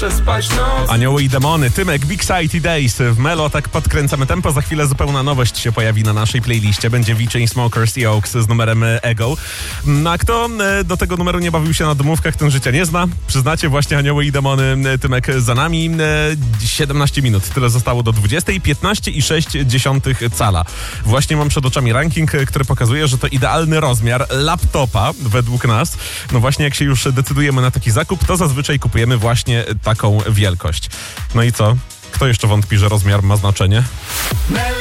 przespać noc. Anioły i demony, Tymek, Big Sighty Days w Melo, tak podkręcamy tempo. Za chwilę zupełna nowość się pojawi na naszej playliście. Będzie Chainsmokers i Oaks z numerem Ego. No a kto do tego numeru nie bawił się na domówkach, ten życia nie zna. Przyznacie, właśnie Anioły i demony, Tymek za nami. 17 minut, tyle zostało do 20. 15,6 cala. Właśnie mam przed oczami ranking, który pokazuje, że to idealny rozmiar laptopa według nas. No właśnie, jak się już decydujemy na taki zakup, to zazwyczaj kupujemy właśnie taką wielkość. No i co? Kto jeszcze wątpi, że rozmiar ma znaczenie?